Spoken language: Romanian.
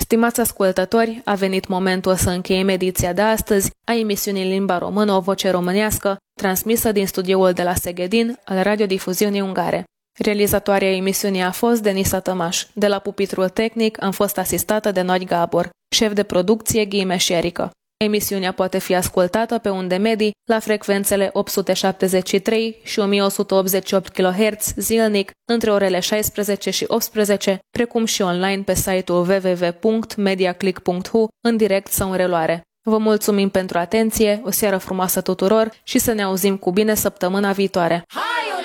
Stimați ascultători, a venit momentul să încheiem ediția de astăzi a emisiunii în limba română O Voce Românească, transmisă din studioul de la Segedin al Radiodifuziunii Ungare. Realizatoarea emisiunii a fost Denisa Tămaș. De la pupitrul tehnic am fost asistată de Noi Gabor, șef de producție Ghime Șerică. Emisiunea poate fi ascultată pe unde medii la frecvențele 873 și 1188 kHz zilnic între orele 16 și 18, precum și online pe site-ul www.mediaclick.hu în direct sau în reluare. Vă mulțumim pentru atenție, o seară frumoasă tuturor și să ne auzim cu bine săptămâna viitoare!